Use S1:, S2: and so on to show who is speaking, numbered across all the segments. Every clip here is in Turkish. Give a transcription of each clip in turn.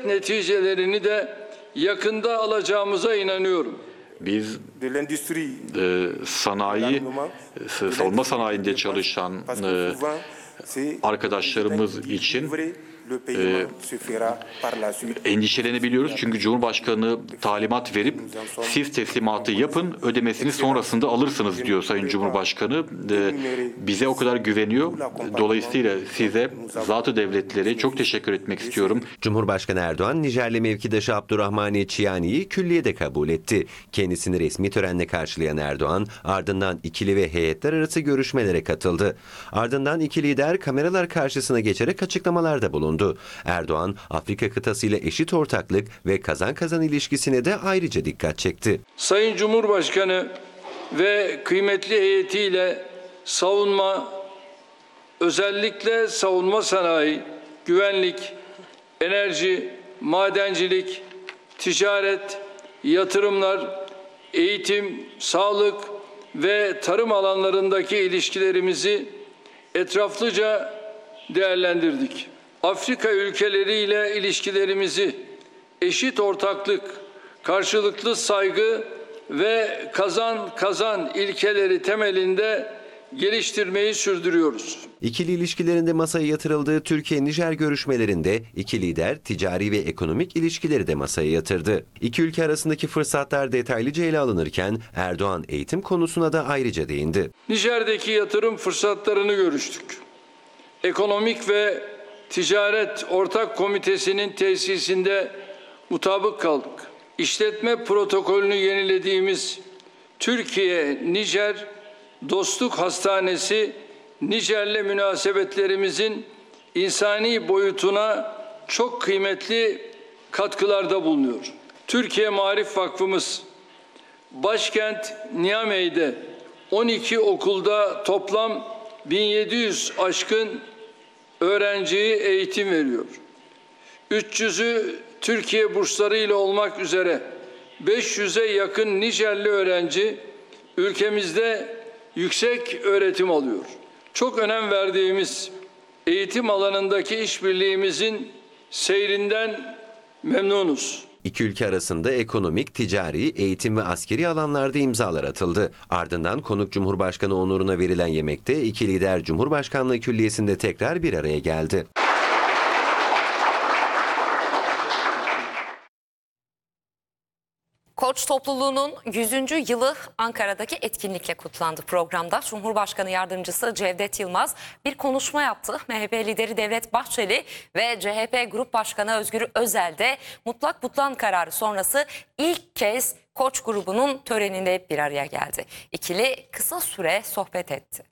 S1: siyaset neticelerini de yakında alacağımıza inanıyorum.
S2: Biz savunma sanayinde çalışan arkadaşlarımız için endişelenebiliyoruz. Çünkü Cumhurbaşkanı talimat verip siz teslimatı yapın, ödemesini sonrasında alırsınız diyor Sayın Cumhurbaşkanı. Bize o kadar güveniyor. Dolayısıyla size zat-ı devletleri çok teşekkür etmek istiyorum.
S3: Cumhurbaşkanı Erdoğan, Nijerli mevkidaşı Abdurrahmani Çiyani'yi külliyede kabul etti. Kendisini resmi törenle karşılayan Erdoğan, ardından ikili ve heyetler arası görüşmelere katıldı. Ardından iki lider kameralar karşısına geçerek açıklamalarda bulundu. Erdoğan, Afrika kıtasıyla eşit ortaklık ve kazan kazan ilişkisine de ayrıca dikkat çekti.
S1: Sayın Cumhurbaşkanı ve kıymetli heyetiyle savunma, özellikle savunma sanayi, güvenlik, enerji, madencilik, ticaret, yatırımlar, eğitim, sağlık ve tarım alanlarındaki ilişkilerimizi etraflıca değerlendirdik. Afrika ülkeleriyle ilişkilerimizi eşit ortaklık, karşılıklı saygı ve kazan kazan ilkeleri temelinde geliştirmeyi sürdürüyoruz.
S3: İkili ilişkilerinde masaya yatırıldığı Türkiye-Nijer görüşmelerinde iki lider ticari ve ekonomik ilişkileri de masaya yatırdı. İki ülke arasındaki fırsatlar detaylıca ele alınırken Erdoğan eğitim konusuna da ayrıca değindi.
S1: Nijer'deki yatırım fırsatlarını görüştük. Ekonomik ve Ticaret Ortak Komitesi'nin tesisinde mutabık kaldık. İşletme protokolünü yenilediğimiz Türkiye-Nijer Dostluk Hastanesi, Nijer'le münasebetlerimizin insani boyutuna çok kıymetli katkılarda bulunuyor. Türkiye Maarif Vakfımız, başkent Niamey'de 12 okulda toplam 1700 aşkın öğrenciye eğitim veriyor. 300'ü Türkiye bursları ile olmak üzere 500'e yakın Nijerli öğrenci ülkemizde yüksek öğretim alıyor. Çok önem verdiğimiz eğitim alanındaki işbirliğimizin seyrinden memnunuz.
S3: İki ülke arasında ekonomik, ticari, eğitim ve askeri alanlarda imzalar atıldı. Ardından konuk Cumhurbaşkanı onuruna verilen yemekte iki lider Cumhurbaşkanlığı Külliyesi'nde tekrar bir araya geldi.
S4: Koç topluluğunun 100. yılı Ankara'daki etkinlikle kutlandı. Programda Cumhurbaşkanı Yardımcısı Cevdet Yılmaz bir konuşma yaptı. MHP lideri Devlet Bahçeli ve CHP Grup Başkanı Özgür Özel de mutlak butlan kararı sonrası ilk kez Koç grubunun töreninde bir araya geldi. İkili kısa süre sohbet etti.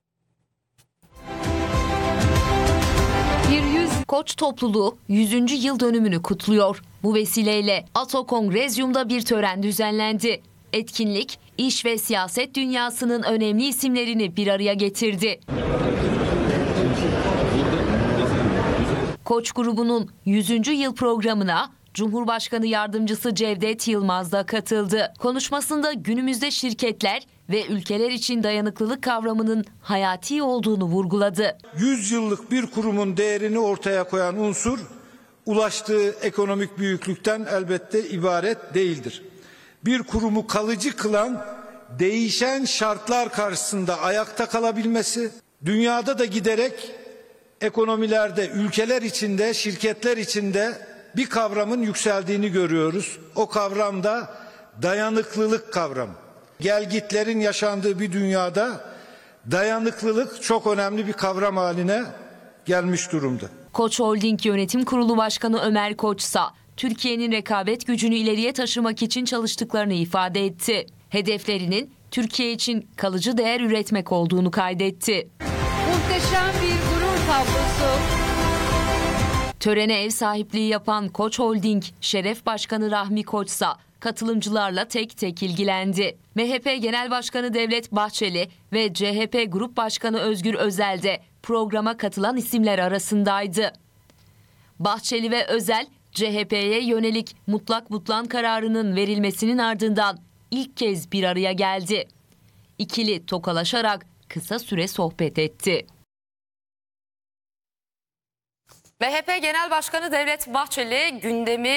S5: Koç topluluğu 100. yıl dönümünü kutluyor. Bu vesileyle Ato Kongrezyum'da bir tören düzenlendi. Etkinlik, iş ve siyaset dünyasının önemli isimlerini bir araya getirdi. Koç grubunun 100. yıl programına Cumhurbaşkanı Yardımcısı Cevdet Yılmaz da katıldı. Konuşmasında günümüzde şirketler ve ülkeler için dayanıklılık kavramının hayati olduğunu vurguladı.
S6: 100 yıllık bir kurumun değerini ortaya koyan unsur, ulaştığı ekonomik büyüklükten elbette ibaret değildir. Bir kurumu kalıcı kılan, değişen şartlar karşısında ayakta kalabilmesi, dünyada da giderek ekonomilerde, ülkeler içinde, şirketler içinde bir kavramın yükseldiğini görüyoruz. O kavram da dayanıklılık kavramı. Gelgitlerin yaşandığı bir dünyada dayanıklılık çok önemli bir kavram haline gelmiş durumda.
S5: Koç Holding Yönetim Kurulu Başkanı Ömer Koçsa, Türkiye'nin rekabet gücünü ileriye taşımak için çalıştıklarını ifade etti. Hedeflerinin Türkiye için kalıcı değer üretmek olduğunu kaydetti.
S7: Muhteşem bir gurur tablosu.
S5: Törene ev sahipliği yapan Koç Holding Şeref Başkanı Rahmi Koçsa katılımcılarla tek tek ilgilendi. MHP Genel Başkanı Devlet Bahçeli ve CHP Grup Başkanı Özgür Özel de programa katılan isimler arasındaydı. Bahçeli ve Özel, CHP'ye yönelik mutlak butlan kararının verilmesinin ardından ilk kez bir araya geldi. İkili tokalaşarak kısa süre sohbet etti.
S4: MHP Genel Başkanı Devlet Bahçeli gündemi